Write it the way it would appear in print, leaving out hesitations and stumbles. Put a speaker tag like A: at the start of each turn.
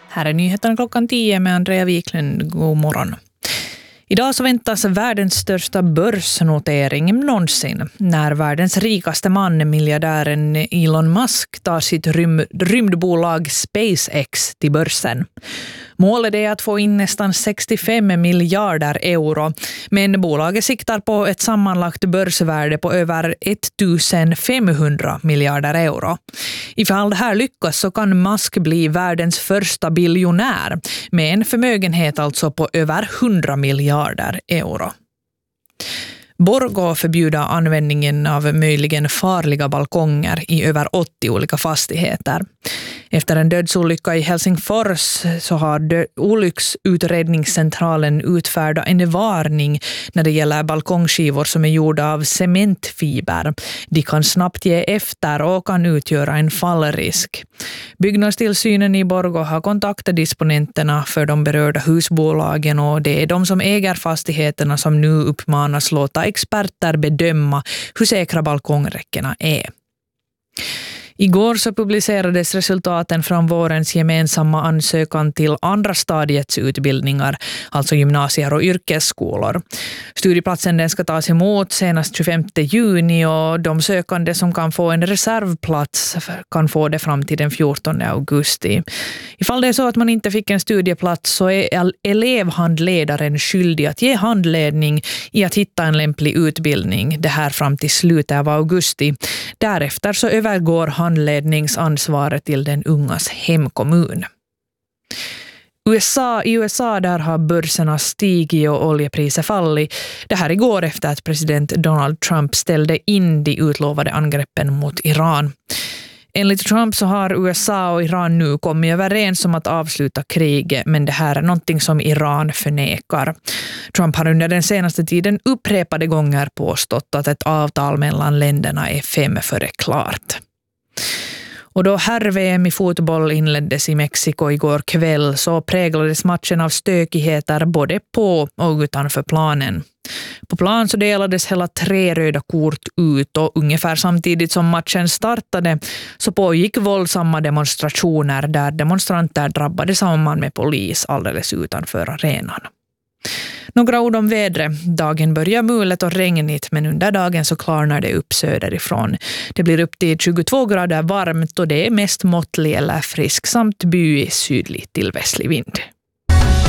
A: Här är nyheterna klockan 10 med Andrea Wiklund. God morgon. Idag så väntas världens största börsnotering någonsin när världens rikaste man, miljardären Elon Musk, tar sitt rymdbolag SpaceX till börsen. Målet är att få in nästan 65 miljarder euro, men bolaget siktar på ett sammanlagt börsvärde på över 1500 miljarder euro. Ifall det här lyckas så kan Musk bli världens första biljonär med en förmögenhet alltså på över 100 miljarder euro. Borgå förbjuder användningen av möjligen farliga balkonger i över 80 olika fastigheter. Efter en dödsolycka i Helsingfors så har olycksutredningscentralen utfärdat en varning när det gäller balkongskivor som är gjorda av cementfiber. De kan snabbt ge efter och kan utgöra en fallrisk. Byggnadstillsynen i Borgå har kontaktat disponenterna för de berörda husbolagen, och det är de som äger fastigheterna som nu uppmanas låta experter bedöma hur säkra balkongräckena är. Igår så publicerades resultaten från vårens gemensamma ansökan till andra stadiets utbildningar, alltså gymnasier och yrkesskolor. Studieplatsen den ska tas emot senast 25 juni och de sökande som kan få en reservplats kan få det fram till den 14 augusti. Ifall det är så att man inte fick en studieplats så är elevhandledaren skyldig att ge handledning i att hitta en lämplig utbildning, det här fram till slutet av augusti. Därefter så övergår handledningsansvaret till den ungas hemkommun. I USA där har börserna stigit och oljepriser fallit. Det här igår efter att president Donald Trump ställde in de utlovade angreppen mot Iran. Enligt Trump så har USA och Iran nu kommit överens om att avsluta kriget, men det här är någonting som Iran förnekar. Trump har under den senaste tiden upprepade gånger påstått att ett avtal mellan länderna är 5 före klart. Och då herr-VM i fotboll inleddes i Mexiko igår kväll så präglades matchen av stökigheter både på och utanför planen. På plan så delades hela 3 röda kort ut, och ungefär samtidigt som matchen startade så pågick våldsamma demonstrationer där demonstranter drabbade samman med polis alldeles utanför arenan. Några ord om vädret. Dagen börjar mulet och regnigt, men under dagen så klarnar det upp söderifrån. Det blir upp till 22 grader varmt och det är mest måttlig eller frisk samt byig sydlig till västlig vind.